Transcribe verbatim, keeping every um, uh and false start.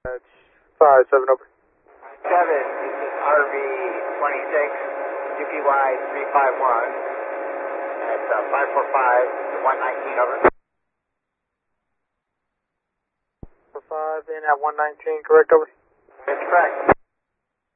That's five seven over. Seven, this is R V twenty-six, U P Y three five one. That's uh, five four five to one nineteen over. four five in at one nineteen, correct over? That's correct.